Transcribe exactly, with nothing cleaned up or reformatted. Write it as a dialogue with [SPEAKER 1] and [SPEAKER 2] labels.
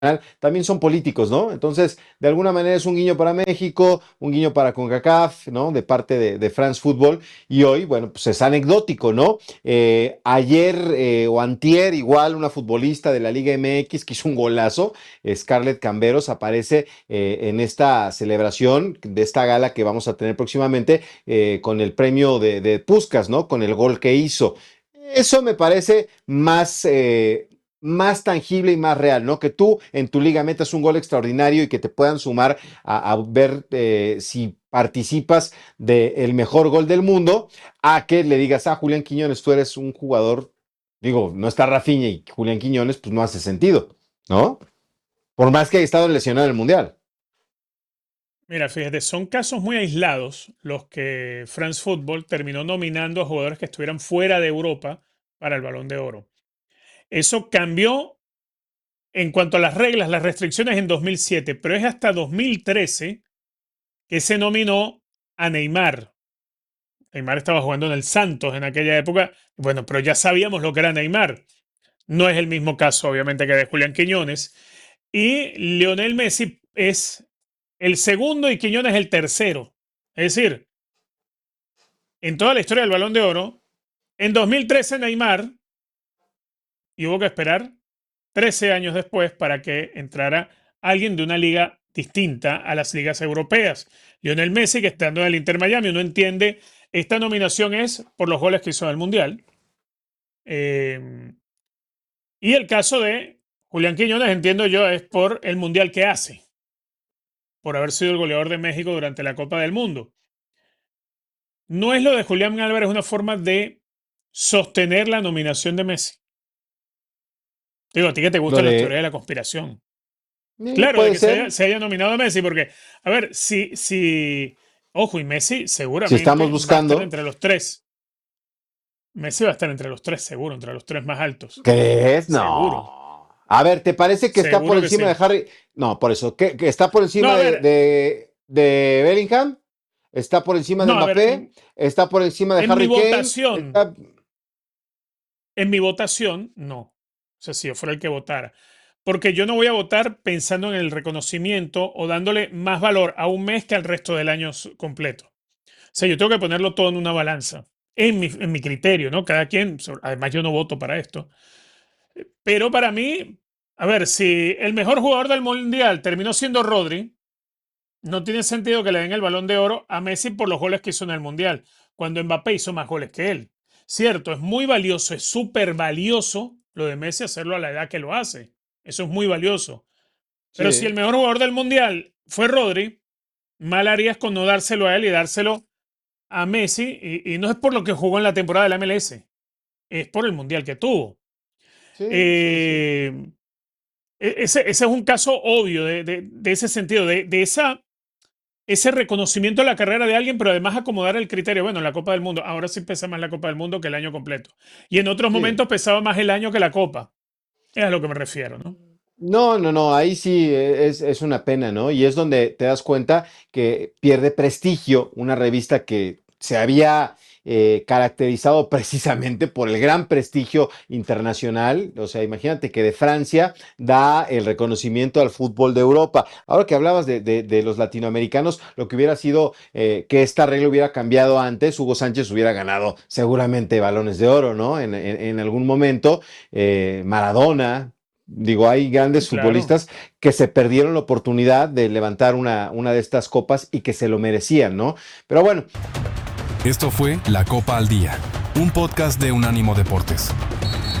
[SPEAKER 1] también son políticos, ¿no? Entonces, de alguna manera es un guiño para México, un guiño para CONCACAF, ¿no? De parte de, de France Football. Y hoy, bueno, pues es anecdótico, ¿no? Eh, ayer eh, o antier, igual una futbolista de la Liga M X que hizo un golazo, Scarlett Camberos, aparece eh, en esta celebración de esta gala que vamos a tener próximamente eh, con el premio de, de Puskás, ¿no? Con el gol que hizo. Eso me parece más, eh, más tangible y más real, ¿no? Que tú en tu liga metas un gol extraordinario y que te puedan sumar a, a ver eh, si participas del mejor gol del mundo, a que le digas, ah, Julián Quiñones, tú eres un jugador, digo, no está Rafinha y Julián Quiñones, pues no hace sentido, ¿no? Por más que haya estado lesionado en el Mundial.
[SPEAKER 2] Mira, fíjate, son casos muy aislados los que France Football terminó nominando a jugadores que estuvieran fuera de Europa para el Balón de Oro. Eso cambió en cuanto a las reglas, las restricciones en dos mil siete, pero es hasta dos mil trece que se nominó a Neymar. Neymar estaba jugando en el Santos en aquella época, bueno, pero ya sabíamos lo que era Neymar. No es el mismo caso, obviamente, que de Julián Quiñones. Y Lionel Messi es el segundo y Quiñones el tercero. Es decir, en toda la historia del Balón de Oro, en dos mil trece Neymar, y hubo que esperar trece años después para que entrara alguien de una liga distinta a las ligas europeas. Lionel Messi, que estando en el Inter Miami, uno entiende, esta nominación es por los goles que hizo en el Mundial. Eh, y el caso de Julián Quiñones, entiendo yo, es por el Mundial que hace, por haber sido el goleador de México durante la Copa del Mundo. No es lo de Julián Álvarez una forma de sostener la nominación de Messi. Digo, a ti que te
[SPEAKER 1] Lo
[SPEAKER 2] gustan las teorías
[SPEAKER 1] de,
[SPEAKER 2] de la conspiración.
[SPEAKER 1] eh,
[SPEAKER 2] Claro, de
[SPEAKER 1] puede
[SPEAKER 2] que se
[SPEAKER 1] ser,
[SPEAKER 2] haya, se haya nominado a Messi, porque, a ver, si, si, ojo, y Messi
[SPEAKER 1] si estamos
[SPEAKER 2] seguramente va a estar
[SPEAKER 1] buscando,
[SPEAKER 2] entre los tres. Messi va a estar entre los tres, seguro, entre los tres más altos.
[SPEAKER 1] ¿crees?
[SPEAKER 2] Seguro,
[SPEAKER 1] No. A ver, ¿te parece que está por
[SPEAKER 2] seguro que
[SPEAKER 1] encima de
[SPEAKER 2] sí.
[SPEAKER 1] Harry? No, por eso, ¿que, que está por
[SPEAKER 2] No,
[SPEAKER 1] encima
[SPEAKER 2] a
[SPEAKER 1] de,
[SPEAKER 2] ver,
[SPEAKER 1] de, de Bellingham? ¿Está por encima de
[SPEAKER 2] no, a ver,
[SPEAKER 1] Mbappé?
[SPEAKER 2] en,
[SPEAKER 1] ¿Está por encima de
[SPEAKER 2] en mi
[SPEAKER 1] Harry Kane?
[SPEAKER 2] votación,
[SPEAKER 1] Está...
[SPEAKER 2] en mi votación, no. O sea, si yo fuera el que votara. Porque yo no voy a votar pensando en el reconocimiento o dándole más valor a un mes que al resto del año completo. O sea, yo tengo que ponerlo todo en una balanza, en mi, en mi criterio, ¿no? Cada quien, además yo no voto para esto, pero para mí, a ver, si el mejor jugador del Mundial terminó siendo Rodri, no tiene sentido que le den el Balón de Oro a Messi por los goles que hizo en el Mundial, cuando Mbappé hizo más goles que él. Cierto, es muy valioso, es súper valioso lo de Messi hacerlo a la edad que lo hace. Eso es muy valioso. Pero si el
[SPEAKER 1] Sí,
[SPEAKER 2] mejor jugador del Mundial fue Rodri, mal harías con no dárselo a él y dárselo a Messi, y, y no es por lo que jugó en la temporada de la M L S, es por el Mundial que tuvo.
[SPEAKER 1] sí, sí, sí.
[SPEAKER 2] Eh, e, ese, ese, es un caso obvio de, de, de ese sentido, de, de esa, ese reconocimiento de la carrera de alguien, pero además acomodar el criterio. Bueno, la Copa del Mundo, ahora sí pesa más la Copa del Mundo que el año completo. Y en otros
[SPEAKER 1] Sí.
[SPEAKER 2] momentos pesaba más el año que la Copa. Es a lo que me refiero, ¿no?
[SPEAKER 1] No, no, no, ahí sí eh, es, es una pena, ¿no? Y es donde te das cuenta que pierde prestigio una revista que se había eh, caracterizado precisamente por el gran prestigio internacional. O sea, imagínate que de Francia da el reconocimiento al fútbol de Europa. Ahora que hablabas de, de- de los latinoamericanos, lo que hubiera sido eh, que esta regla hubiera cambiado antes, Hugo Sánchez hubiera ganado seguramente balones de oro, ¿no? En, en- en algún momento, eh, Maradona. Digo, hay grandes
[SPEAKER 2] Sí, claro.
[SPEAKER 1] futbolistas que se perdieron la oportunidad de levantar una, una de estas copas y que se lo merecían, ¿no? Pero bueno,
[SPEAKER 3] Esto fue La Copa al Día, un podcast de Unánimo Deportes.